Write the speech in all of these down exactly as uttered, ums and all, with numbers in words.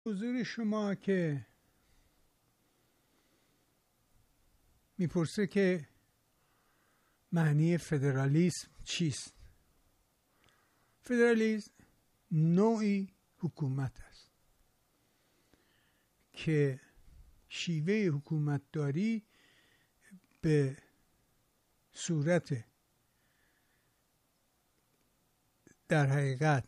حضور شما که میپرسه که معنی فدرالیسم چیست؟ فدرالیسم نوعی حکومت است که شیوه حکومتداری به صورت در حقیقت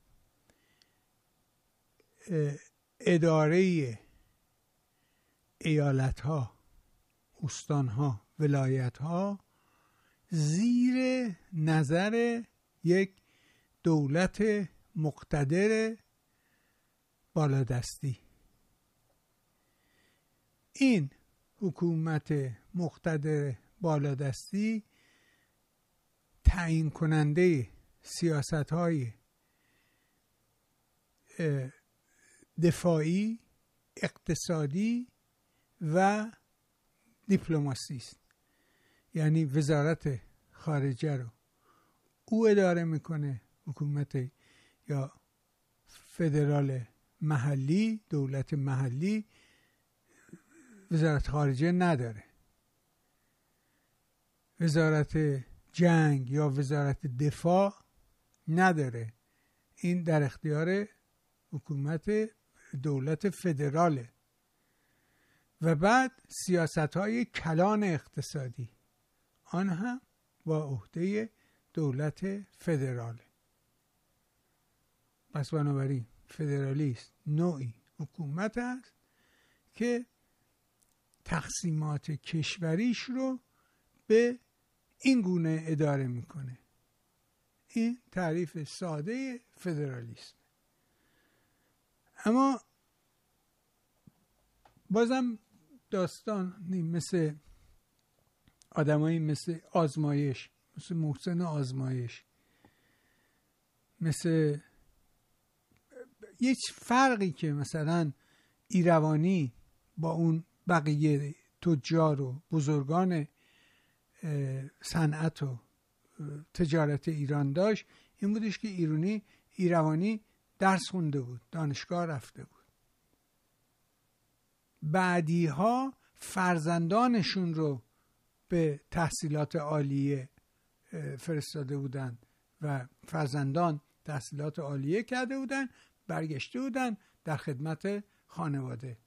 اداره ایالت‌ها، استان‌ها، ولایت‌ها زیر نظر یک دولت مقتدر بالادستی. این حکومت مقتدر بالادستی تعیین کننده سیاست‌های دفاعی، اقتصادی و دیپلماسی است. یعنی وزارت خارجه رو او اداره میکنه، حکومت یا فدرال محلی، دولت محلی وزارت خارجه نداره. وزارت جنگ یا وزارت دفاع نداره. این در اختیار حکومت دولت فدراله. و بعد سیاست‌های کلان اقتصادی آن هم با عهده دولت فدراله. پس بنابراین فدرالیسم نوعی حکومت است که تقسیمات کشوریش رو به این گونه اداره میکنه. این تعریف ساده فدرالیسم. اما بازم داستانی مثل آدمایی مثل آزمایش، مثل محسن آزمایش، مثل هیچ فرقی که مثلا ایروانی با اون بقیه تجار و بزرگان صنعت و تجارت ایران داشت این بودش که ایرانی ایروانی درس خونده بود، دانشگاه رفته بود. بعدی ها فرزندانشون رو به تحصیلات عالیه فرستاده بودن و فرزندان تحصیلات عالیه کرده بودن، برگشته بودن در خدمت خانواده.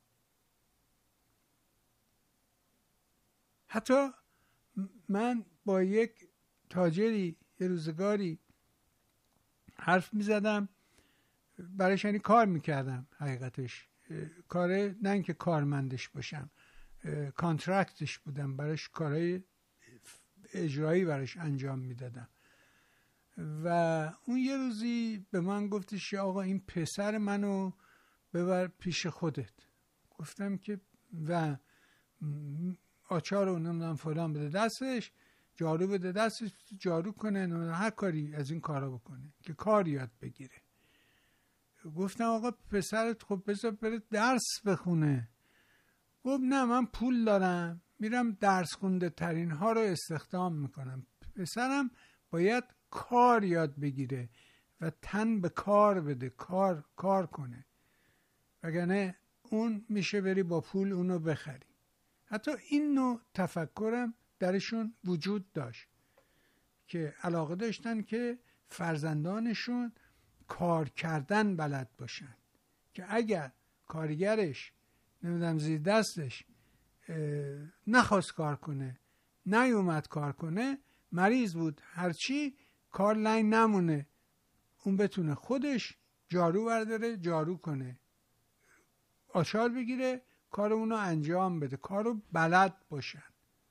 حتی من با یک تاجری یه روزگاری حرف می زدم، برایش یعنی کار میکردم. حقیقتش کاره نه اینکه کارمندش باشم، کانترکتش بودم، براش کارهای اجرایی براش انجام میدادم. و اون یه روزی به من گفتش آقا این پسر منو ببر پیش خودت. گفتم که و آچار رو نمیدونم فلان بده دستش، جارو بده دستش، جارو کنه، هر کاری از این کارا بکنه که کار یاد بگیره. گفتم آقا پسرت خب بذار بره درس بخونه. گفت نه من پول دارم میرم درس خونده ترین ها رو استخدام میکنم. پسرم باید کار یاد بگیره و تن به کار بده، کار کار کنه، وگرنه اون میشه بری با پول اونو بخری. حتی این نوع تفکرم درشون وجود داشت که علاقه داشتن که فرزندانشون کار کردن بلد باشن، که اگر کارگرش نمیدونم زیر دستش نخواست کار کنه، نیومد کار کنه، مریض بود، هرچی کار لنگ نمونه، اون بتونه خودش جارو برداره، جارو کنه، آچار بگیره، کار اونو انجام بده، کارو بلد باشن.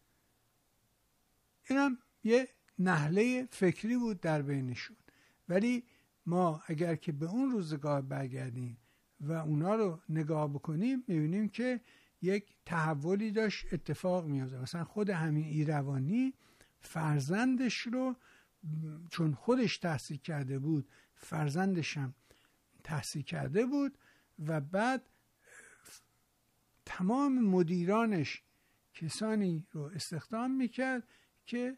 اینم یه نحله فکری بود در بینشون. ولی ما اگر که به اون روزگار برگردیم و اونا رو نگاه بکنیم میبینیم که یک تحولی داشت اتفاق میفته. مثلا خود همین ایروانی فرزندش رو چون خودش تحصیل کرده بود، فرزندش هم تحصیل کرده بود و بعد تمام مدیرانش کسانی رو استخدام میکرد که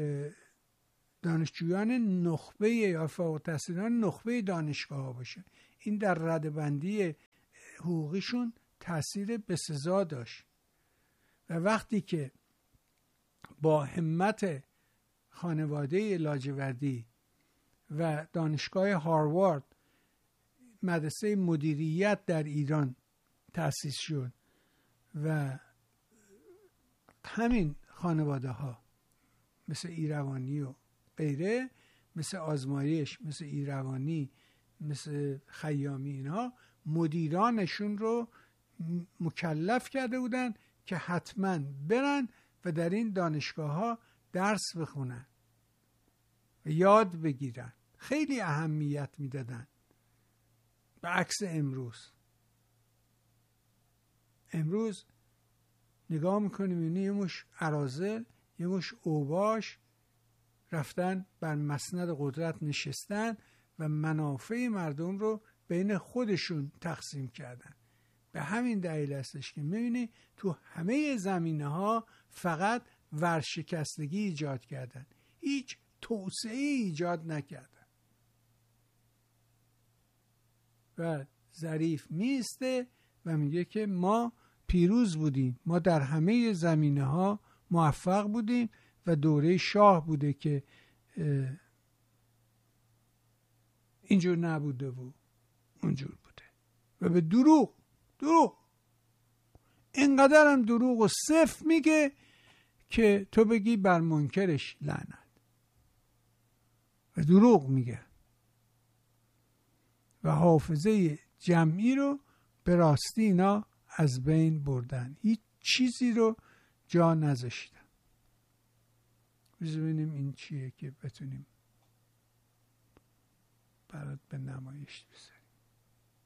دانشجویان نخبه یا فارغ التحصیلان نخبه دانشگاه ها باشن. این در ردبندی حقوقیشون تاثیر بسزا داشت. و وقتی که با همت خانواده لاجوردی و دانشگاه هاروارد مدرسه مدیریت در ایران تأسیس شد و همین خانواده ها مثل ایروانی و غیره، مثل آزمایش، مثل ایروانی، مثل خیامی، اینها مدیرانشون رو مکلف کرده بودن که حتما برن و در این دانشگاه ها درس بخونن و یاد بگیرن. خیلی اهمیت میدادن، به عکس امروز. امروز نگاه میکنیم یعنی یه مش اراذل، یه مش اوباش رفتن بر مسند قدرت نشستن و منافع مردم رو بین خودشون تقسیم کردن. به همین دلیل هستش که میبینی تو همه زمینه ها فقط ورشکستگی ایجاد کردن، هیچ توسعه ایجاد نکردن. و ظریف میسته و میگه که ما پیروز بودیم، ما در همه زمینه ها موفق بودیم و دوره شاه بوده که اینجور نبوده و اونجور بوده. و به دروغ دروغ اینقدر هم دروغ و صف میگه که تو بگی بر منکرش لعنت. و دروغ میگه و حافظه جمعی رو به راستی اینا از بین بردن، هیچ چیزی رو جا نذاشتن. ببینیم این چیه که بتونیم برات به نمایش بذاریم.